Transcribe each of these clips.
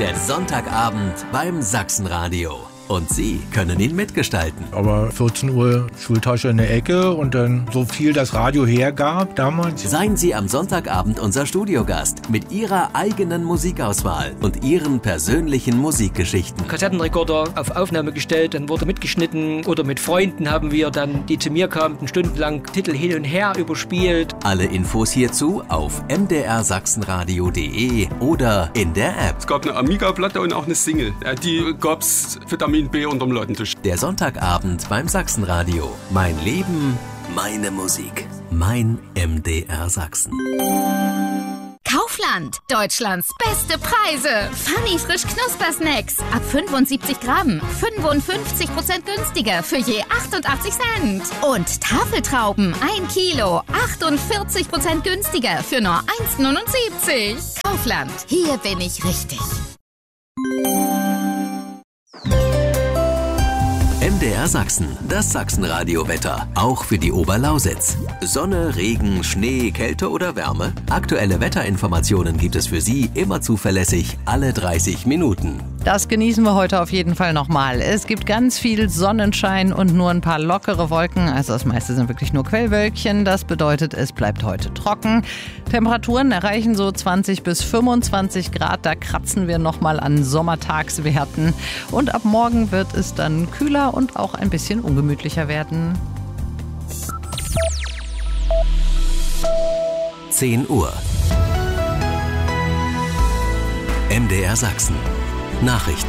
Morgen, Sonntagabend beim Sachsenradio. Und Sie können ihn mitgestalten. Aber 14 Uhr Schultasche in der Ecke und dann so viel das Radio hergab damals. Seien Sie am Sonntagabend unser Studiogast mit Ihrer eigenen Musikauswahl und Ihren persönlichen Musikgeschichten. Kassettenrekorder auf Aufnahme gestellt, dann wurde mitgeschnitten oder mit Freunden haben wir dann, die zu mir kamen, stundenlang Titel hin und her überspielt. Alle Infos hierzu auf mdrsachsenradio.de oder in der App. Es gab eine Amiga-Platte und auch eine Single. Die gab's Vitamin B unterm Ladentisch. Der Sonntagabend beim Sachsenradio. Mein Leben, meine Musik. Mein MDR Sachsen. Kaufland. Deutschlands beste Preise. Funny frisch Knuspersnacks. Ab 75 Gramm. 55% günstiger für je 88 Cent. Und Tafeltrauben. 1 Kilo. 48% günstiger für nur 1,79. Kaufland. Hier bin ich richtig. MDR Sachsen, das Sachsenradio-Wetter, auch für die Oberlausitz. Sonne, Regen, Schnee, Kälte oder Wärme? Aktuelle Wetterinformationen gibt es für Sie immer zuverlässig alle 30 Minuten. Das genießen wir heute auf jeden Fall nochmal. Es gibt ganz viel Sonnenschein und nur ein paar lockere Wolken. Also das meiste sind wirklich nur Quellwölkchen. Das bedeutet, es bleibt heute trocken. Temperaturen erreichen so 20 bis 25 Grad. Da kratzen wir nochmal an Sommertagswerten. Und ab morgen wird es dann kühler und auch ein bisschen ungemütlicher werden. 10 Uhr. MDR Sachsen. Nachrichten.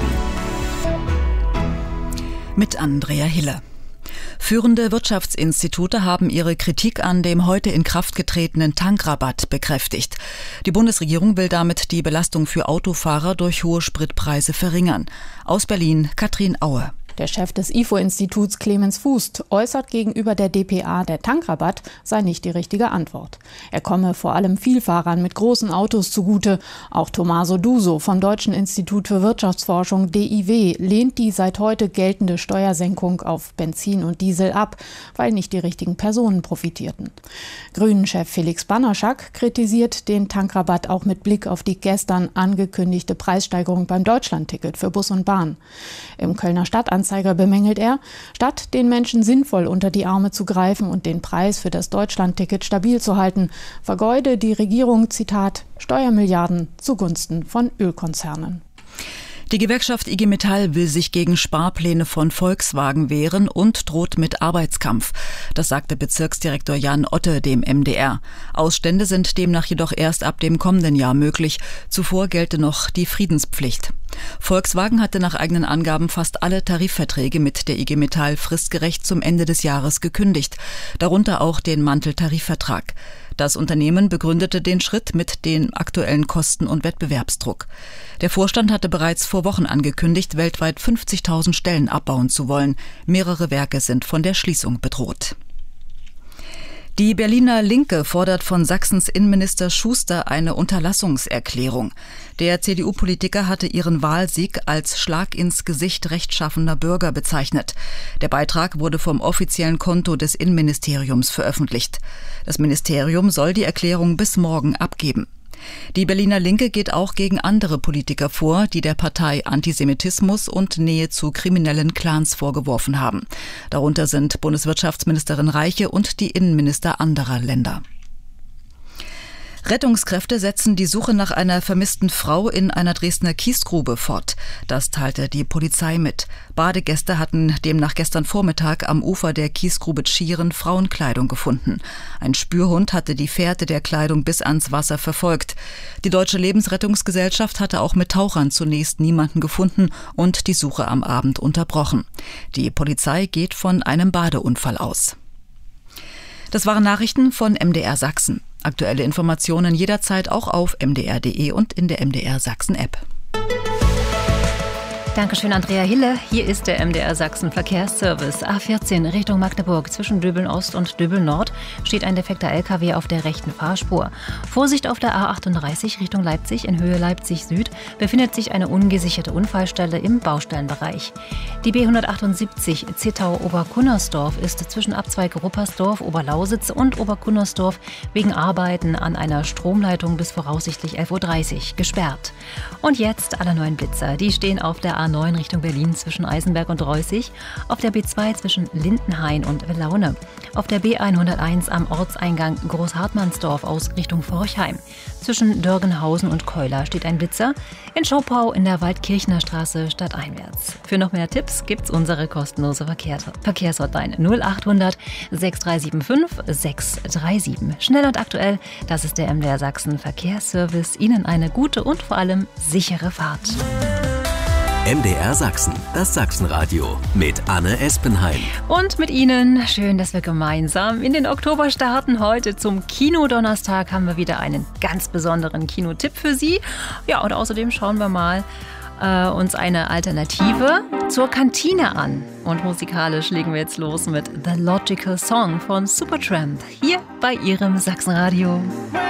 Mit Andrea Hille. Führende Wirtschaftsinstitute haben ihre Kritik an dem heute in Kraft getretenen Tankrabatt bekräftigt. Die Bundesregierung will damit die Belastung für Autofahrer durch hohe Spritpreise verringern. Aus Berlin, Katrin Aue. Der Chef des IFO-Instituts Clemens Fußt äußert gegenüber der dpa, der Tankrabatt sei nicht die richtige Antwort. Er komme vor allem Vielfahrern mit großen Autos zugute. Auch Tommaso Duso vom Deutschen Institut für Wirtschaftsforschung DIW lehnt die seit heute geltende Steuersenkung auf Benzin und Diesel ab, weil nicht die richtigen Personen profitierten. Grünen-Chef Felix Bannerschak kritisiert den Tankrabatt auch mit Blick auf die gestern angekündigte Preissteigerung beim Deutschlandticket für Bus und Bahn. Im Kölner Stadtanzeiger bemängelt er, statt den Menschen sinnvoll unter die Arme zu greifen und den Preis für das Deutschlandticket stabil zu halten, vergeude die Regierung, Zitat, Steuermilliarden zugunsten von Ölkonzernen. Die Gewerkschaft IG Metall will sich gegen Sparpläne von Volkswagen wehren und droht mit Arbeitskampf. Das sagte Bezirksdirektor Jan Otte dem MDR. Ausstände sind demnach jedoch erst ab dem kommenden Jahr möglich. Zuvor gelte noch die Friedenspflicht. Volkswagen hatte nach eigenen Angaben fast alle Tarifverträge mit der IG Metall fristgerecht zum Ende des Jahres gekündigt, darunter auch den Mantel-Tarifvertrag. Das Unternehmen begründete den Schritt mit dem aktuellen Kosten- und Wettbewerbsdruck. Der Vorstand hatte bereits vor Wochen angekündigt, weltweit 50.000 Stellen abbauen zu wollen. Mehrere Werke sind von der Schließung bedroht. Die Berliner Linke fordert von Sachsens Innenminister Schuster eine Unterlassungserklärung. Der CDU-Politiker hatte ihren Wahlsieg als Schlag ins Gesicht rechtschaffener Bürger bezeichnet. Der Beitrag wurde vom offiziellen Konto des Innenministeriums veröffentlicht. Das Ministerium soll die Erklärung bis morgen abgeben. Die Berliner Linke geht auch gegen andere Politiker vor, die der Partei Antisemitismus und Nähe zu kriminellen Clans vorgeworfen haben. Darunter sind Bundeswirtschaftsministerin Reiche und die Innenminister anderer Länder. Rettungskräfte setzen die Suche nach einer vermissten Frau in einer Dresdner Kiesgrube fort. Das teilte die Polizei mit. Badegäste hatten demnach gestern Vormittag am Ufer der Kiesgrube Tschirn Frauenkleidung gefunden. Ein Spürhund hatte die Fährte der Kleidung bis ans Wasser verfolgt. Die Deutsche Lebensrettungsgesellschaft hatte auch mit Tauchern zunächst niemanden gefunden und die Suche am Abend unterbrochen. Die Polizei geht von einem Badeunfall aus. Das waren Nachrichten von MDR Sachsen. Aktuelle Informationen jederzeit auch auf mdr.de und in der MDR Sachsen App. Dankeschön, Andrea Hille. Hier ist der MDR Sachsen Verkehrsservice. A14 Richtung Magdeburg. Zwischen Döbeln Ost und Döbeln Nord steht ein defekter LKW auf der rechten Fahrspur. Vorsicht auf der A38 Richtung Leipzig. In Höhe Leipzig Süd befindet sich eine ungesicherte Unfallstelle im Baustellenbereich. Die B178 Zittau-Oberkunnersdorf ist zwischen Abzweig Ruppersdorf, Oberlausitz und Oberkunnersdorf wegen Arbeiten an einer Stromleitung bis voraussichtlich 11:30 Uhr gesperrt. Und jetzt alle neuen Blitzer. Die stehen auf der A9 Richtung Berlin zwischen Eisenberg und Reußig, auf der B2 zwischen Lindenhain und Laune, auf der B101 am Ortseingang Großhartmannsdorf aus Richtung Forchheim. Zwischen Dörgenhausen und Keuler steht ein Blitzer, in Schopau in der Waldkirchner Straße stadteinwärts. Für noch mehr Tipps gibt's unsere kostenlose Verkehrshotline 0800 6375 637. Schnell und aktuell, das ist der MDR Sachsen Verkehrsservice. Ihnen eine gute und vor allem sichere Fahrt. MDR Sachsen, das Sachsenradio mit Anne Espenheim. Und mit Ihnen, schön, dass wir gemeinsam in den Oktober starten. Heute zum Kinodonnerstag haben wir wieder einen ganz besonderen Kinotipp für Sie. Ja, und außerdem schauen wir mal uns eine Alternative zur Kantine an. Und musikalisch legen wir jetzt los mit The Logical Song von Supertramp hier bei Ihrem Sachsenradio.